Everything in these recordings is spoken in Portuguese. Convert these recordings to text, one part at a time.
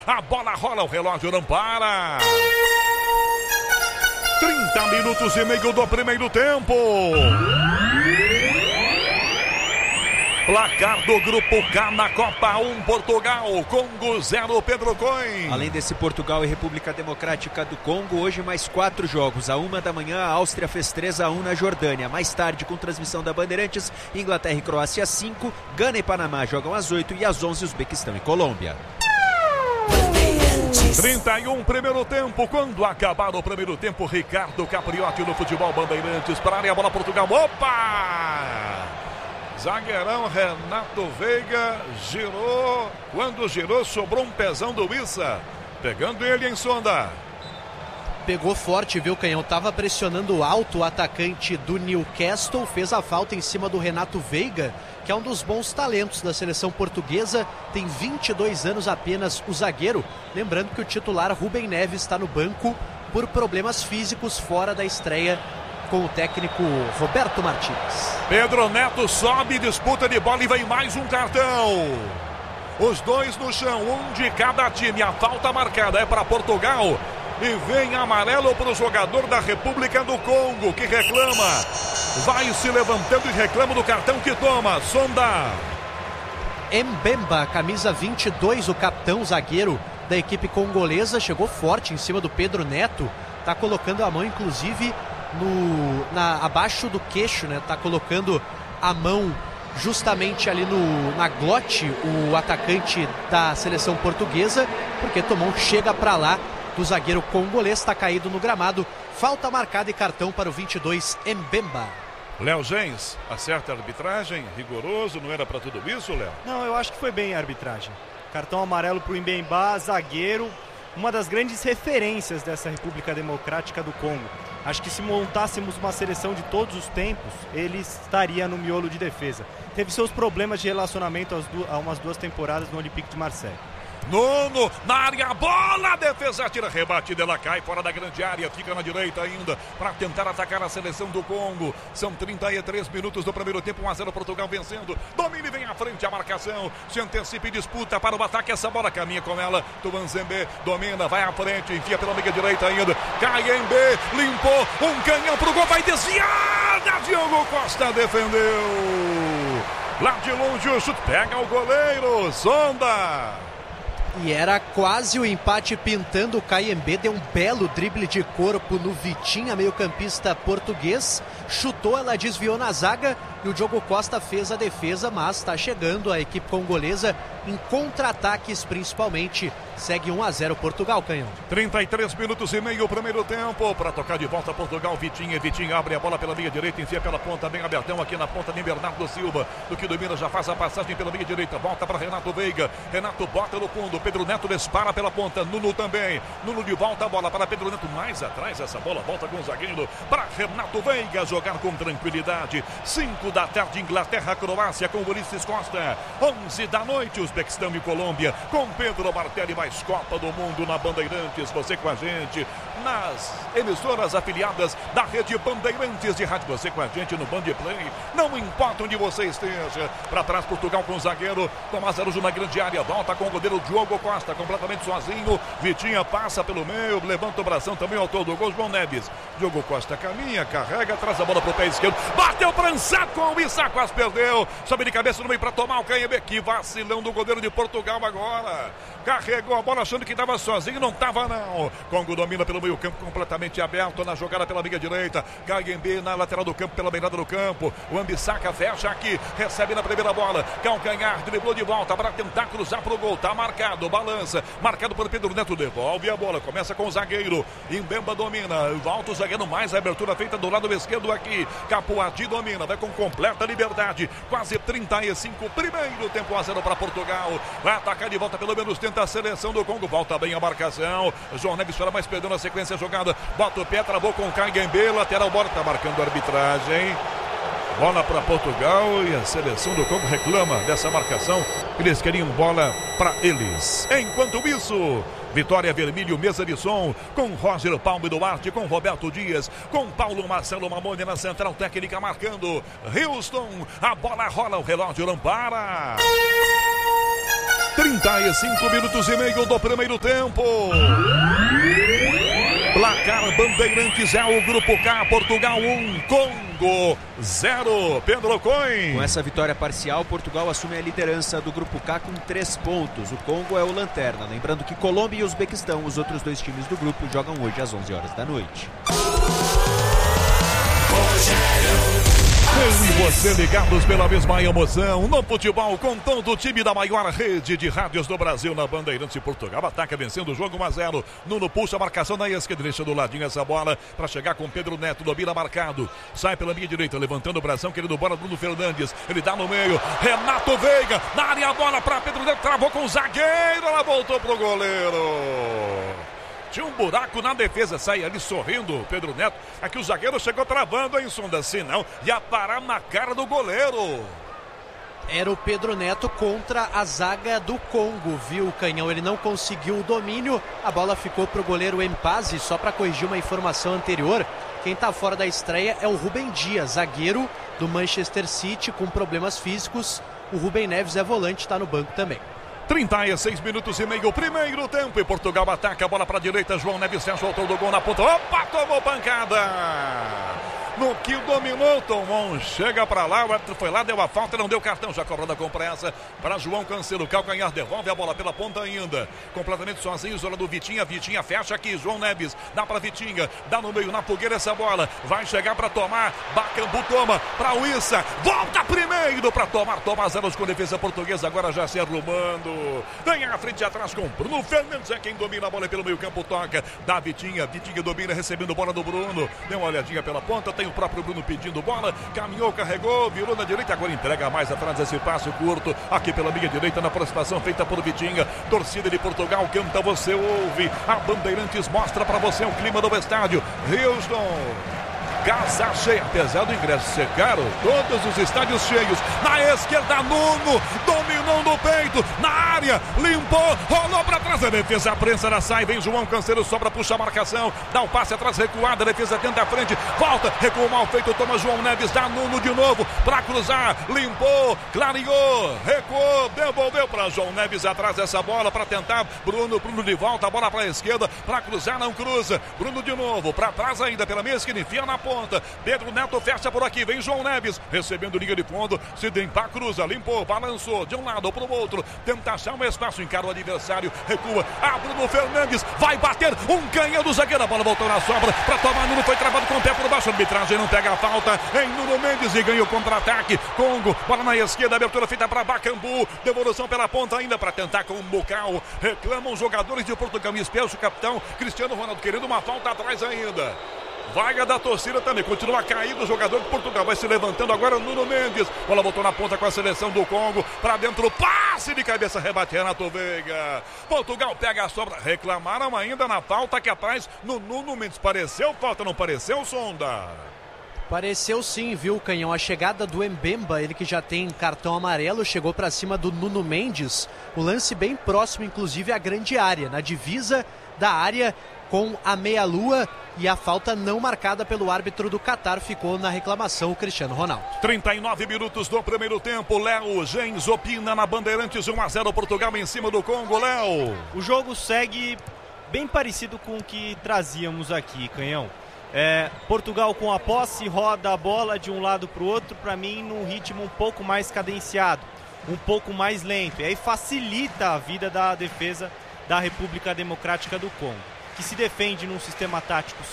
A bola rola, o relógio não para. 30 minutos e meio do primeiro tempo. Placar do Grupo K na Copa 1, Portugal, Congo 0, Pedro Coin. Além desse Portugal e República Democrática do Congo, hoje mais 4 jogos. À 1h, a Áustria fez 3-1 na Jordânia. Mais tarde, com transmissão da Bandeirantes, Inglaterra e Croácia 5, Gana e Panamá jogam às 8 e às 11, Uzbequistão e Colômbia. 31, primeiro tempo. Quando acabar o primeiro tempo, Ricardo Capriotti no futebol Bandeirantes. Para a área, bola Portugal. Opa! Zagueirão Renato Veiga girou. Quando girou, sobrou um pezão do Issa. Pegando ele em sonda. Pegou forte, viu, Canhão? Tava pressionando alto o atacante do Newcastle. Fez a falta em cima do Renato Veiga, que é um dos bons talentos da seleção portuguesa. Tem 22 anos apenas o zagueiro. Lembrando que o titular Rubem Neves está no banco por problemas físicos fora da estreia com o técnico Roberto Martins. Pedro Neto sobe, disputa de bola e vem mais um cartão. Os dois no chão, um de cada time. A falta marcada é para Portugal. E vem amarelo para o jogador da República do Congo, que reclama. Vai se levantando e reclama do cartão que toma. Sonda. Mbemba, camisa 22, o capitão zagueiro da equipe congolesa. Chegou forte em cima do Pedro Neto. Tá colocando a mão, inclusive, abaixo do queixo, né? Tá colocando a mão justamente ali na glote, o atacante da seleção portuguesa, porque tomou um chega pra lá do zagueiro congolês. Está caído no gramado. Falta marcada e cartão para o 22, Mbemba. Léo Gens, acerta a arbitragem, rigoroso, não era para tudo isso, Léo? Não, eu acho que foi bem a arbitragem. Cartão amarelo para o Mbemba, zagueiro, uma das grandes referências dessa República Democrática do Congo. Acho que se montássemos uma seleção de todos os tempos, ele estaria no miolo de defesa. Teve seus problemas de relacionamento há umas 2 temporadas no Olympique de Marseille. Nuno, na área, bola, defesa, tira, rebatida, ela cai fora da grande área, fica na direita ainda, para tentar atacar a seleção do Congo. São 33 minutos do primeiro tempo, 1-0 Portugal vencendo, domina e vem à frente a marcação, se antecipa e disputa para o ataque, essa bola caminha com ela, Tuanzembe domina, vai à frente, enfia pela meia direita ainda, Kayembe, limpou, um canhão pro gol, vai desviada, Diogo Costa defendeu, lá de longe o chute, pega o goleiro, Sonda. E era quase o empate pintando. O Kayembe deu um belo drible de corpo no Vitinha, meio-campista português. Chutou, ela desviou na zaga e o Diogo Costa fez a defesa, mas está chegando a equipe congolesa em contra-ataques principalmente. Segue 1-0 Portugal, Canhão. 33 minutos e meio, primeiro tempo, para tocar de volta Portugal, Vitinha abre a bola pela meia direita, enfia pela ponta, bem abertão aqui na ponta de Bernardo Silva, do que domina, já faz a passagem pela meia direita, volta para Renato Veiga, Renato bota no fundo, Pedro Neto dispara pela ponta, Nuno também, Nuno de volta a bola para Pedro Neto, mais atrás essa bola, volta com o zagueiro para Renato Veiga, jogar com tranquilidade. 5 da tarde, Inglaterra, Croácia com Ulisses Costa, 11 da noite, Uzbequistão e Colômbia, com Pedro Martelli, mais Copa do Mundo na Bandeirantes, você com a gente nas emissoras afiliadas da rede Bandeirantes de rádio, você com a gente no Band Play, não importa onde você esteja. Para trás Portugal com o zagueiro Tomás Araújo na grande área, volta com o goleiro Diogo Costa completamente sozinho, Vitinha passa pelo meio, levanta o bração também, autor do gol João Neves, Diogo Costa caminha, carrega, traz a bola pro pé esquerdo, bateu prançado com o Issa, quase perdeu, sobe de cabeça no meio para tomar o Kayembe, que vacilão do goleiro de Portugal agora, carregou a bola achando que estava sozinho, não estava não. Congo domina pelo meio campo completamente aberto na jogada pela meia direita, Kayembe na lateral do campo, pela beirada do campo, o Ambissaca fecha aqui, recebe na primeira bola, calcanhar, driblou de volta para tentar cruzar pro gol, tá marcado, balança, marcado por Pedro Neto, devolve a bola, começa com o zagueiro, Mbemba domina, volta o zagueiro, mais a abertura feita do lado esquerdo aqui, Capuati domina, vai com completa liberdade, quase 35, primeiro tempo, 1-0 para Portugal, vai atacar de volta, pelo menos tenta a seleção do Congo, volta bem a marcação, João Neves chora mais, perdendo a sequência jogada, bota o pé, travou com o Kayembe, lateral, bola, tá marcando a arbitragem, bola para Portugal e a seleção do Congo reclama dessa marcação, eles queriam bola para eles. Enquanto isso, Vitória Vermelho, mesa de som, com Roger Palme Duarte, com Roberto Dias, com Paulo Marcelo Mamone na central técnica marcando. Houston, a bola rola, o relógio não para. 35 minutos e meio do primeiro tempo. Placar Bandeirantes é o Grupo K, Portugal 1, Congo 0. Pedro Coin. Com essa vitória parcial, Portugal assume a liderança do Grupo K com 3 pontos. O Congo é o lanterna. Lembrando que Colômbia e Uzbequistão, os outros 2 times do grupo, jogam hoje às 11 horas da noite. Eu e você ligados pela mesma emoção no futebol, com todo o time da maior rede de rádios do Brasil na Bandeirantes de Portugal. Ataca vencendo o jogo 1-0. Nuno puxa a marcação na esquerda, deixa do ladinho essa bola para chegar com Pedro Neto. Domina marcado, sai pela linha direita, levantando o bração, querendo bola Bruno Fernandes. Ele dá no meio, Renato Veiga, na área a bola para Pedro Neto, travou com o zagueiro, ela voltou pro goleiro. Tinha um buraco na defesa, sai ali sorrindo Pedro Neto. Aqui o zagueiro chegou travando, hein, Sonda? Se não, ia parar na cara do goleiro. Era o Pedro Neto contra a zaga do Congo, viu, Canhão? Ele não conseguiu o domínio, a bola ficou pro goleiro Empazi. Só para corrigir uma informação anterior, quem tá fora da estreia é o Rubem Dias, zagueiro do Manchester City com problemas físicos. O Rubem Neves é volante, tá no banco também. 36 minutos e meio, primeiro tempo, e Portugal ataca a bola para a direita. João Neves Sérgio, autor do gol na ponta. Opa, tomou pancada. No que dominou, tomou, chega para lá, o árbitro foi lá, deu a falta, não deu cartão, já cobrada com pressa para João Cancelo. Calcanhar devolve a bola pela ponta ainda, completamente sozinho, isola do Vitinha. Vitinha fecha aqui, João Neves dá para Vitinha, dá no meio, na fogueira essa bola, vai chegar para tomar, Bacambu toma para o Issa, volta primeiro para tomar 0 com a defesa portuguesa, agora já se arrumando, vem à frente e atrás com Bruno Fernandes, é quem domina a bola pelo meio campo, toca, dá Vitinha, Vitinha domina, recebendo bola do Bruno, deu uma olhadinha pela ponta, tem o próprio Bruno pedindo bola, caminhou, carregou, virou na direita, agora entrega mais atrás esse passe curto, aqui pela linha direita, na aproximação feita por Vitinha. Torcida de Portugal canta, você ouve, a Bandeirantes mostra pra você o clima do estádio. Houston, casa cheia, apesar do ingresso ser caro, todos os estádios cheios. Na esquerda, Nuno, dominou no peito, na área, limpou, rolou pra trás, a defesa, a prensa da sai, vem João Cancelo, sobra, puxa a marcação, dá um passe atrás, recuada, a defesa tenta a frente, volta, recua mal feito, toma João Neves, dá Nuno de novo, pra cruzar, limpou, clareou, recuou, devolveu pra João Neves atrás essa bola, pra tentar, Bruno de volta, a bola pra esquerda, pra cruzar, não cruza, Bruno de novo, pra trás ainda, pela meia esquerda, enfia na ponta, Pedro Neto fecha por aqui, vem João Neves, recebendo linha de fundo, se dentro, cruza, limpou, balançou, de um lado pro outro, tenta achar um espaço, encara o adversário, recua, Bruno Fernandes, vai bater, um canhão do zagueiro, a bola voltou na sobra, pra tomar Nuno, foi travado com o pé por baixo, a arbitragem não pega a falta, em Nuno Mendes e ganha o contra-ataque, Congo, bola na esquerda, abertura feita para Bacambu, devolução pela ponta ainda, para tentar com o Bucal, reclamam os jogadores de Portugal, espelha o capitão, Cristiano Ronaldo, querendo uma falta atrás ainda. Vaga da torcida também, continua caído o jogador de Portugal, vai se levantando agora o Nuno Mendes, bola voltou na ponta com a seleção do Congo, para dentro, passe de cabeça, rebate Renato Veiga, Portugal pega a sobra, reclamaram ainda na falta que atrás no Nuno Mendes, pareceu falta, não pareceu, Sonda? Pareceu sim, viu, Canhão, a chegada do Mbemba, ele que já tem cartão amarelo, chegou para cima do Nuno Mendes, o lance bem próximo, inclusive à grande área, na divisa da área, com a meia-lua, e a falta não marcada pelo árbitro do Catar ficou na reclamação, o Cristiano Ronaldo. 39 minutos do primeiro tempo, Léo Gens opina na Bandeirantes, 1-0 Portugal em cima do Congo, Léo. O jogo segue bem parecido com o que trazíamos aqui, Canhão. Portugal com a posse, roda a bola de um lado para o outro, para mim num ritmo um pouco mais cadenciado, um pouco mais lento, e aí facilita a vida da defesa da República Democrática do Congo, que se defende num sistema tático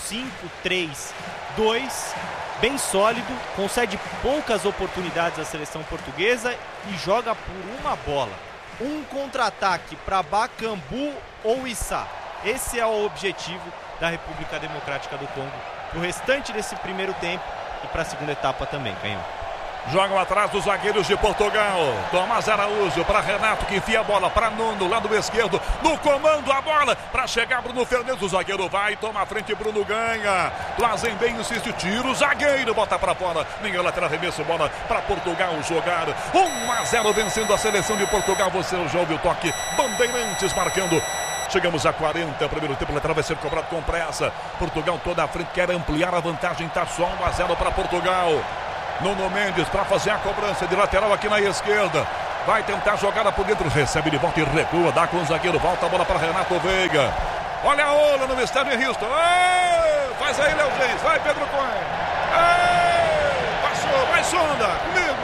5-3-2, bem sólido, concede poucas oportunidades à seleção portuguesa e joga por uma bola. Um contra-ataque para Bacambu ou Issa. Esse é o objetivo da República Democrática do Congo pro restante desse primeiro tempo e para a segunda etapa também, Canhão. Jogam atrás dos zagueiros de Portugal. Tomás Araújo para Renato, que enfia a bola para Nuno, lado esquerdo. No comando a bola para chegar Bruno Fernandes. O zagueiro vai, toma a frente, Bruno ganha. Lazen bem, insiste, tira o zagueiro, bota para fora. Ninguém lateral, arremesso, bola para Portugal jogar. 1-0 vencendo a seleção de Portugal. Você já ouviu o toque. Bandeirantes marcando. Chegamos a 40, primeiro tempo, o lateral vai ser cobrado com pressa. Portugal toda à frente, quer ampliar a vantagem, está só 1-0 para Portugal. Nuno Mendes para fazer a cobrança de lateral aqui na esquerda. Vai tentar jogada por dentro, recebe de volta e recua, dá com o zagueiro, volta a bola para Renato Veiga. Olha a ola no estádio em Houston. Ei, faz aí, Léo Gens, vai Pedro Cohen. Passou, vai Sonda, comigo.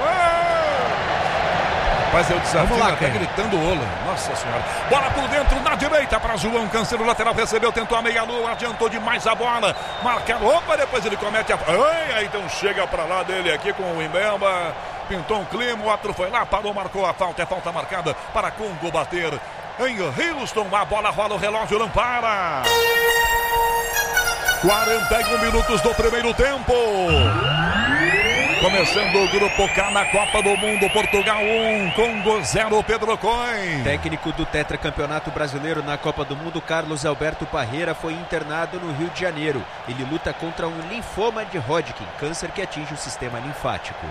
Mas eu desafio até gritando ola. Nossa senhora. Bola por dentro, na direita para João Cancelo, lateral recebeu, tentou a meia-lua, adiantou demais a bola. Marcado, opa, depois ele comete a... Aí então chega para lá dele aqui com o Mbemba. Pintou um clima, o outro foi lá, parou, marcou a falta. É falta marcada para Congo bater em Houston. A bola rola, o relógio não para. 41 minutos do primeiro tempo. Começando o grupo K na Copa do Mundo. Portugal 1, Congo 0, Pedro Cohen. Técnico do tetracampeonato brasileiro na Copa do Mundo, Carlos Alberto Parreira, foi internado no Rio de Janeiro. Ele luta contra um linfoma de Hodgkin, câncer que atinge o sistema linfático.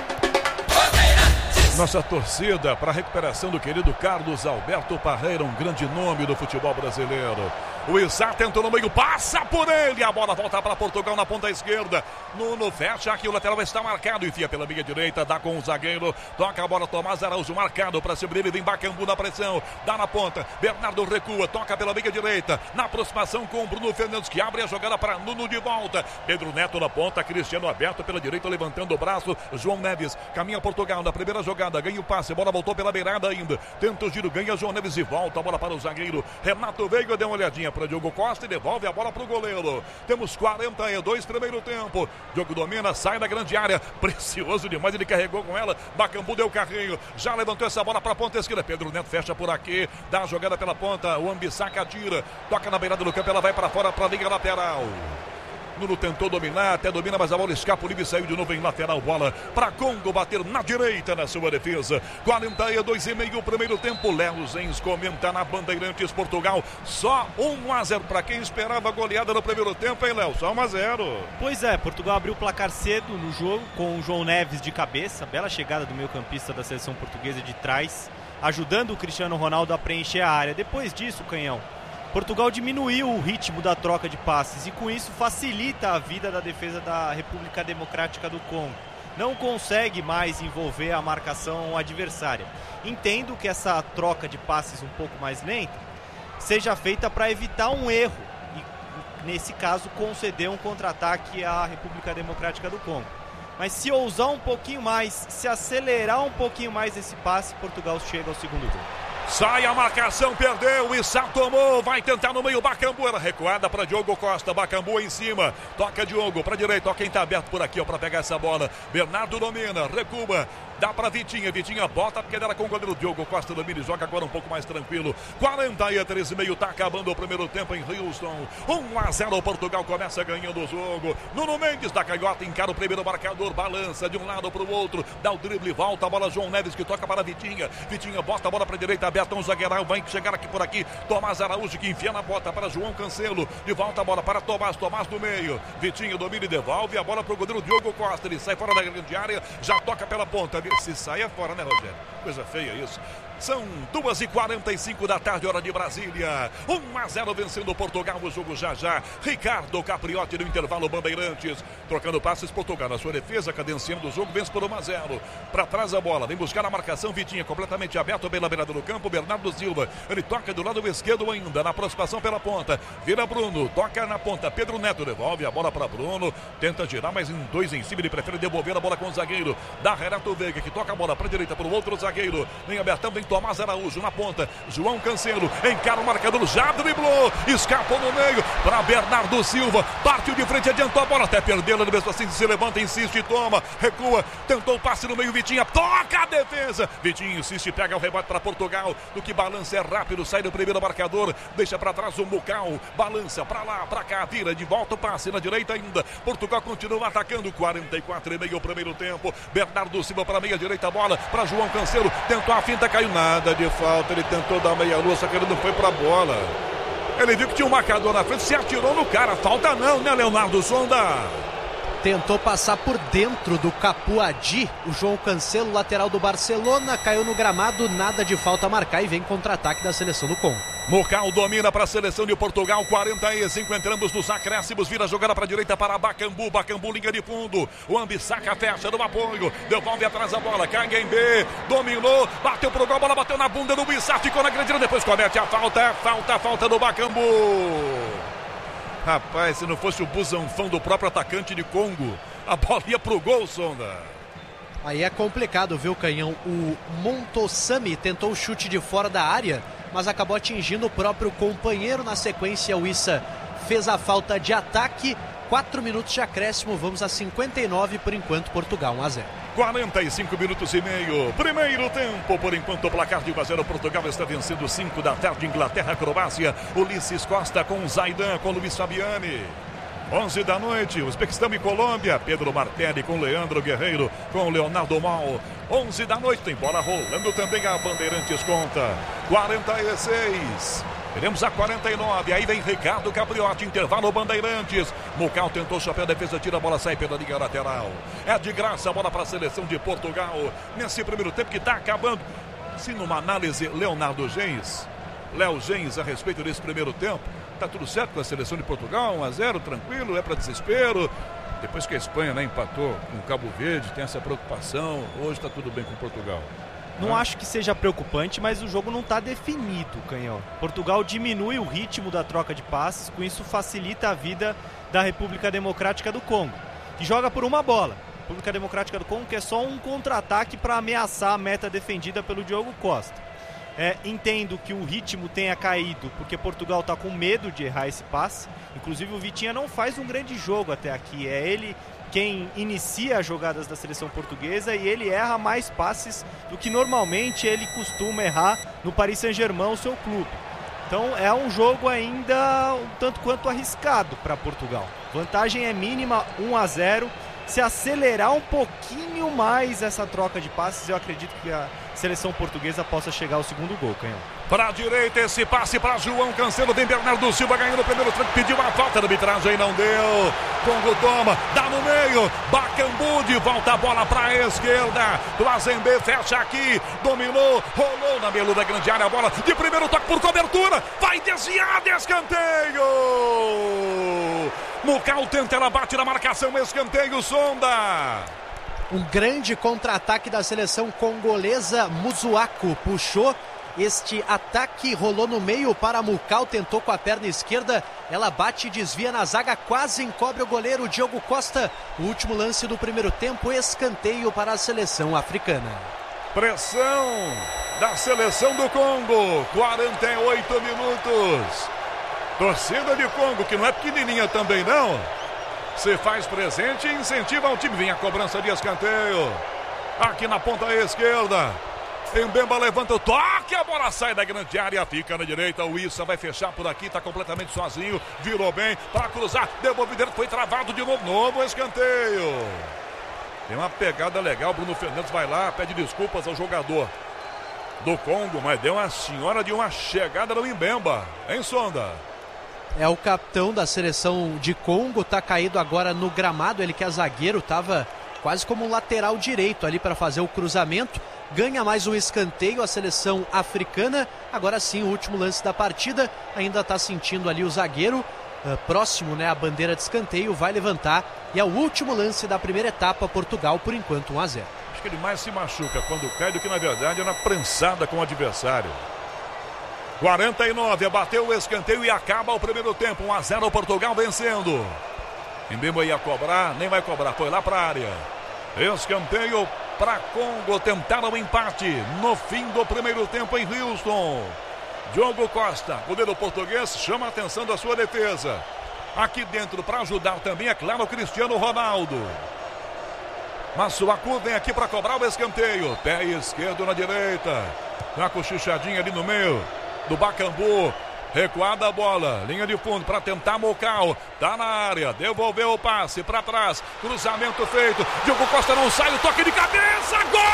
Nossa torcida para a recuperação do querido Carlos Alberto Parreira, um grande nome do futebol brasileiro. O Issá tentou no meio, passa por ele, a bola volta para Portugal na ponta esquerda. Nuno fecha aqui, o lateral está marcado, enfia pela meia direita, dá com o zagueiro, toca a bola, Tomás Araújo marcado para cima dele, vem Bacambu na pressão, dá na ponta, Bernardo recua, toca pela meia direita, na aproximação com o Bruno Fernandes, que abre a jogada para Nuno de volta. Pedro Neto na ponta, Cristiano aberto pela direita, levantando o braço, João Neves, caminha Portugal na primeira jogada, ganha o passe, a bola voltou pela beirada ainda, tenta o giro, ganha João Neves e volta a bola para o zagueiro, Renato Veiga deu uma olhadinha para Diogo Costa e devolve a bola para o goleiro. Temos 42 primeiro tempo. Diogo domina, sai da grande área. Precioso demais, ele carregou com ela. Bacambu deu carrinho. Já levantou essa bola para a ponta esquerda. Pedro Neto fecha por aqui. Dá a jogada pela ponta. O Ambissaca tira. Toca na beirada do campo. Ela vai para fora para a linha lateral. Nuno tentou dominar, até domina, mas a bola escapa, o livre saiu de novo em lateral, bola para Congo bater na direita na sua defesa. 42,5 primeiro tempo. Léo Zens comenta na Bandeirantes, Portugal só 1-0 para quem esperava goleada no primeiro tempo, hein, Léo? Só 1-0. Pois é, Portugal abriu o placar cedo no jogo com o João Neves de cabeça, bela chegada do meio-campista da seleção portuguesa de trás, ajudando o Cristiano Ronaldo a preencher a área. Depois disso, Canhão, Portugal diminuiu o ritmo da troca de passes e com isso facilita a vida da defesa da República Democrática do Congo. Não consegue mais envolver a marcação adversária. Entendo que essa troca de passes um pouco mais lenta seja feita para evitar um erro e, nesse caso, conceder um contra-ataque à República Democrática do Congo. Mas se ousar um pouquinho mais, se acelerar um pouquinho mais esse passe, Portugal chega ao segundo gol. Sai a marcação, perdeu, Issá tomou, vai tentar no meio, Bacambu, era recuada para Diogo Costa, Bacambu em cima, toca Diogo para direita, ó quem tá aberto por aqui, ó, para pegar essa bola, Bernardo domina, recua, dá para Vitinha, Vitinha bota porque era com o goleiro Diogo Costa, domina e joga agora um pouco mais tranquilo. 43,5, tá acabando o primeiro tempo em Houston, 1-0, Portugal começa ganhando o jogo. Nuno Mendes da canhota, encara o primeiro marcador, balança de um lado para o outro, dá o drible, volta a bola, João Neves que toca para Vitinha, Vitinha bota a bola para direita, Betão zagueirão, vai chegar aqui por aqui, Tomás Araújo que enfia na bota para João Cancelo, de volta a bola para Tomás no meio, Vitinho domina e devolve a bola para o goleiro Diogo Costa, ele sai fora da grande área, já toca pela ponta, se sai é fora, né, Rogério? Coisa feia isso. São 2h45 da tarde, hora de Brasília. 1-0 vencendo Portugal, o jogo já. Ricardo Capriotti no intervalo, Bandeirantes. Trocando passes, Portugal na sua defesa, cadenciando o jogo, vence por 1-0. Para trás a bola, vem buscar a marcação, Vitinha completamente aberto, bem na beirada do campo, Bernardo Silva. Ele toca do lado esquerdo ainda, na aproximação pela ponta. Vira Bruno, toca na ponta, Pedro Neto devolve a bola para Bruno. Tenta girar, mas em dois em cima, ele prefere devolver a bola com o zagueiro. Da Renato Veiga, que toca a bola para direita, para o outro zagueiro. Vem abertão, vem Tomás Araújo na ponta, João Cancelo encara o marcador, já driblou, escapou no meio para Bernardo Silva, partiu de frente, adiantou a bola, até perdeu-la, mesmo assim se levanta, insiste, toma, recua, tentou o passe no meio, Vitinha, toca a defesa, Vitinho insiste, pega o rebote para Portugal, do que balança é rápido, sai do primeiro marcador, deixa para trás o Mucal, balança para lá, para cá, vira de volta o passe na direita ainda, Portugal continua atacando, 44,5 o primeiro tempo, Bernardo Silva para meia direita, a bola para João Cancelo, tentou a finta, caiu nada de falta, ele tentou dar meia-lua, só que ele não foi pra bola. Ele viu que tinha um marcador na frente, se atirou no cara. Falta não, né, Leonardo Sonda? Tentou passar por dentro do Capuadi, o João Cancelo, lateral do Barcelona, caiu no gramado, nada de falta a marcar e vem contra-ataque da seleção do Congo. Mucal domina para a seleção de Portugal, 45, entramos nos acréscimos, vira a jogada para a direita para Bakambu, Bakambu linha de fundo, o Ambissaca fecha no apoio, devolve atrás a bola, Canguembe, dominou, bateu pro gol, a bola bateu na bunda do Bissá, ficou na grande, depois comete a falta do Bakambu. Rapaz, se não fosse o busanfão do próprio atacante de Congo, a bola ia pro gol, Sonda. Aí é complicado, viu, Canhão? O Montosami tentou o chute de fora da área, mas acabou atingindo o próprio companheiro. Na sequência, o Issa fez a falta de ataque. 4 minutos de acréscimo, vamos a 59 por enquanto, Portugal 1-0. 45 minutos e meio, primeiro tempo, por enquanto o placar de 1-0, Portugal está vencendo 5 da tarde, Inglaterra, Croácia, Ulisses Costa com Zaidan, com Luiz Fabiani. 11 da noite, Uzbequistão e Colômbia, Pedro Martelli com Leandro Guerreiro, com Leonardo Mal. 11 da noite, tem bola rolando também, a Bandeirantes conta. 46, teremos a 49, aí vem Ricardo Capriotti, intervalo Bandeirantes. Mucal tentou o chapéu, defesa tira, a bola sai pela linha lateral. É de graça a bola para a seleção de Portugal, nesse primeiro tempo que está acabando. Se numa análise, Leonardo Gens, Léo Gens, a respeito desse primeiro tempo, tá tudo certo com a seleção de Portugal, 1-0, tranquilo, é para desespero. Depois que a Espanha, né, empatou com o Cabo Verde, tem essa preocupação. Hoje está tudo bem com Portugal. Não acho que seja preocupante, mas o jogo não está definido, Canhão. Portugal diminui o ritmo da troca de passes, com isso facilita a vida da República Democrática do Congo, que joga por uma bola. A República Democrática do Congo que é só um contra-ataque para ameaçar a meta defendida pelo Diogo Costa. Entendo que o ritmo tenha caído porque Portugal está com medo de errar esse passe. Inclusive o Vitinha não faz um grande jogo até aqui. É ele quem inicia as jogadas da seleção portuguesa e ele erra mais passes do que normalmente ele costuma errar no Paris Saint-Germain, o seu clube. Então é um jogo ainda um tanto quanto arriscado para Portugal. Vantagem é mínima, 1-0. Se acelerar um pouquinho mais essa troca de passes, eu acredito que a seleção portuguesa possa chegar ao segundo gol, Canhão. Para a direita, esse passe para João Cancelo, vem Bernardo Silva ganhando o primeiro tranco, pediu uma falta, da arbitragem não deu. Congo toma, dá no meio, Bakambu de volta a bola para a esquerda, Tuazembe fecha aqui, dominou, rolou na meia da grande área, a bola de primeiro toque por cobertura, vai desviar de escanteio. Mucal tenta, ela bate na marcação, escanteio, Sonda. Um grande contra-ataque da seleção congolesa, Muzuaku puxou este ataque, rolou no meio para Mucal, tentou com a perna esquerda, ela bate e desvia na zaga, quase encobre o goleiro Diogo Costa. O último lance do primeiro tempo, escanteio para a seleção africana. Pressão da seleção do Congo, 48 minutos. Torcida de Congo, que não é pequenininha também não, se faz presente e incentiva o time. Vem a cobrança de escanteio. Aqui na ponta esquerda. Mbemba levanta o toque, a bola sai da grande área, fica na direita. O Issa vai fechar por aqui, está completamente sozinho. Virou bem para cruzar, devolve dentro, foi travado de novo. Novo escanteio. Tem uma pegada legal. Bruno Fernandes vai lá, pede desculpas ao jogador do Congo, mas deu uma senhora de uma chegada no Mbemba, hein, Sonda? É o capitão da seleção de Congo, tá caído agora no gramado, ele que é zagueiro, tava quase como um lateral direito ali para fazer o cruzamento. Ganha mais um escanteio a seleção africana. Agora sim, o último lance da partida, ainda tá sentindo ali o zagueiro, próximo, né, a bandeira de escanteio, vai levantar. E é o último lance da primeira etapa, Portugal por enquanto 1-0. Acho que ele mais se machuca quando cai do que na verdade é na prensada com o adversário. 49, bateu o escanteio e acaba o primeiro tempo, 1-0, Portugal vencendo. Mbemba ia cobrar, nem vai cobrar, foi lá para a área. Escanteio para Congo, tentaram o empate no fim do primeiro tempo em Houston. Diogo Costa, goleiro português, chama a atenção da sua defesa. Aqui dentro para ajudar também, é claro, o Cristiano Ronaldo. Massuaku vem aqui para cobrar o escanteio, pé esquerdo na direita, uma cochichadinha ali no meio do Bakambu, recuada a bola, linha de fundo para tentar Mucal, tá na área, devolveu o passe para trás, cruzamento feito, Diogo Costa não sai, o toque de cabeça, gol!